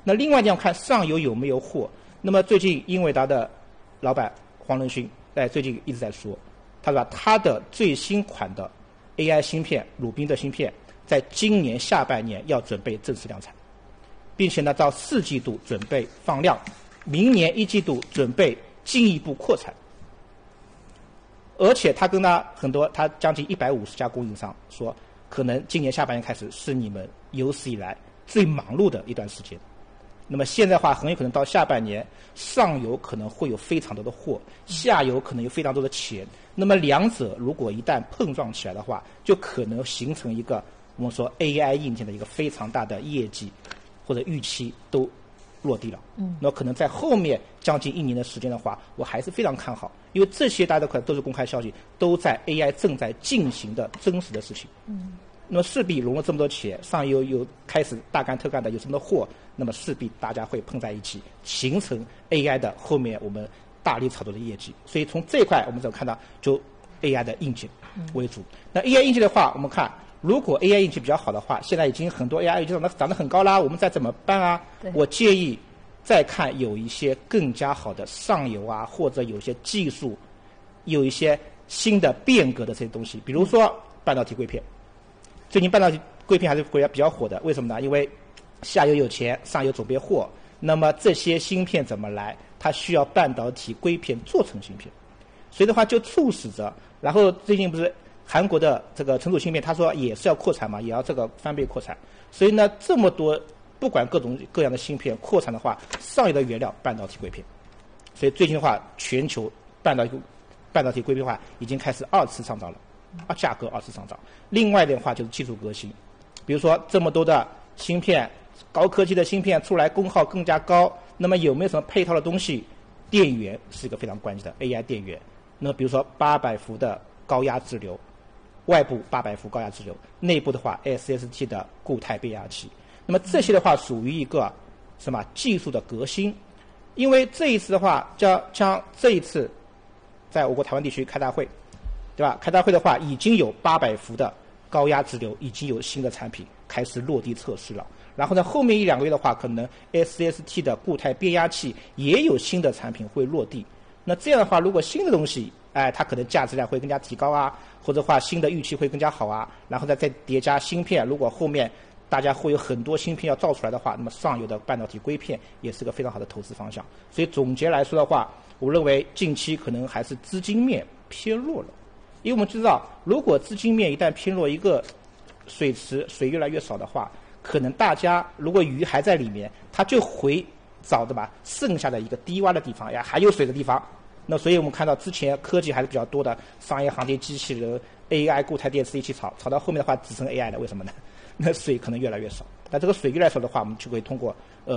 那另外一点，看上游有没有货。那么最近英伟达的老板黄仁勋最近一直在说，他说他的最新款的 AI 芯片鲁宾的芯片，在今年下半年要准备正式量产，并且呢到4季度准备放量，明年1季度准备进一步扩产。而且他跟他将近150家供应商说，可能今年下半年开始是你们有史以来最忙碌的一段时间。那么现在的话，很有可能到下半年，上游可能会有非常多的货，下游可能有非常多的钱。那么两者如果一旦碰撞起来的话，就可能形成一个我们说 AI 硬件的一个非常大的业绩或者预期都落地了。那可能在后面将近1年的时间的话，我还是非常看好，因为这些大家可能都是公开消息，都在 AI 正在进行的真实的事情。那么势必融了这么多钱，上游有开始大干特干的有这么多货，那么势必大家会碰在一起，形成 AI 的后面我们大力炒作的业绩。所以从这一块我们怎么看到，就 AI 的硬件为主。那 AI 硬件的话，我们看如果 AI 硬件比较好的话，现在已经很多 AI 硬件涨得很高啦，我们再怎么办啊？我建议再看有一些更加好的上游啊，或者有一些技术，有一些新的变革的这些东西，比如说半导体硅片。最近半导体硅片还是比较火的，为什么呢？因为下游有钱，上游总备货，那么这些芯片怎么来？它需要半导体硅片做成芯片，所以的话就促使着，然后最近不是韩国的这个成熟芯片，他说也是要扩产嘛，也要这个翻倍扩产，所以呢这么多不管各种各样的芯片扩产的话，上游的原料半导体硅片，所以最近的话全球半导体硅片的话已经开始2次上涨了。价格2次上涨。另外的话就是技术革新，比如说这么多的芯片，高科技的芯片出来，功耗更加高，那么有没有什么配套的东西？电源是一个非常关键的 AI 电源。那么比如说800伏的高压直流，外部800伏高压直流，内部的话 SST 的固态变压器。那么这些的话属于一个什么技术的革新？因为这一次的话，像这一次在我国台湾地区开大会。对吧？开大会的话，已经有800伏的高压直流，已经有新的产品开始落地测试了。然后呢，后面1-2个月的话，可能 SST 的固态变压器也有新的产品会落地。那这样的话，如果新的东西，它可能价值量会更加提高啊，或者话新的预期会更加好啊。然后再叠加芯片，如果后面大家会有很多芯片要造出来的话，那么上游的半导体硅片也是个非常好的投资方向。所以总结来说的话，我认为近期可能还是资金面偏弱了。因为我们知道，如果资金面一旦偏弱，一个水池水越来越少的话，可能大家如果鱼还在里面，它就会找的吧剩下的一个低洼的地方呀，还有水的地方。那所以我们看到之前科技还是比较多的，商业航天机器人、AI 固态电池一起炒到后面的话只剩 AI 了，为什么呢？那水可能越来越少。那这个水越来越少的话，我们就可以通过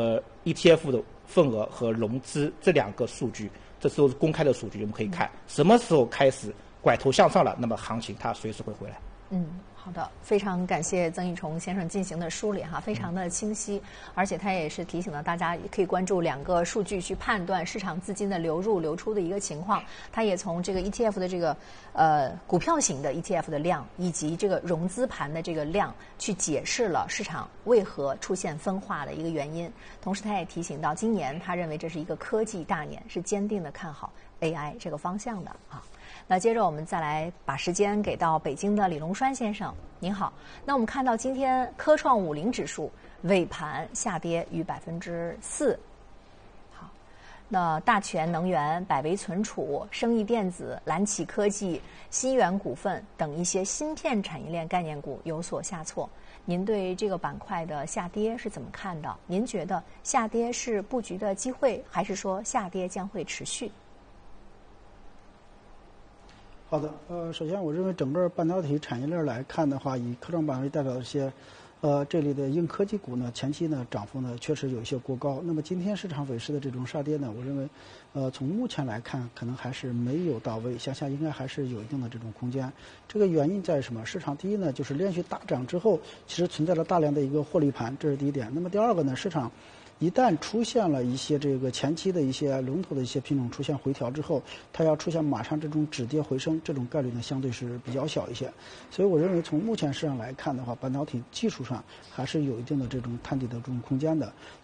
ETF 的份额和融资这2个数据，这都是公开的数据，我们可以看什么时候开始拐头向上了，那么行情它随时会回来。 好的，非常感谢曾义崇先生进行的梳理哈，非常的清晰，而且他也是提醒了大家可以关注2个数据去判断市场资金的流入流出的一个情况。他也从这个 ETF 的这个股票型的 ETF 的量以及这个融资盘的这个量去解释了市场为何出现分化的一个原因。同时他也提醒到，今年他认为这是一个科技大年，是坚定的看好 AI 这个方向的啊。那接着我们再来把时间给到北京的李龙栓先生，您好。那我们看到今天科创50指数尾盘下跌逾4%。好，那大全能源、百威存储、生意电子、蓝旗科技、新源股份等一些芯片产业链概念股有所下挫。您对这个板块的下跌是怎么看的？您觉得下跌是布局的机会，还是说下跌将会持续？ 好的，首先我认为整个半导体产业链来看的话，以科创板为代表的一些，这类的硬科技股呢，前期呢涨幅呢确实有一些过高。那么今天市场尾市的这种杀跌呢，我认为，从目前来看，可能还是没有到位，向下应该还是有一定的这种空间。这个原因在什么？市场第一呢，就是连续大涨之后，其实存在了大量的一个获利盘，这是第一点。那么第二个呢，市场一旦出现了一些这个前期的一些龙头的一些品种出现回调之后，它要出现马上这种止跌回升，这种概率呢相对是比较小一些。所以我认为从目前市场来看的话，半导体技术上还是有一定的这种探底的这种空间的。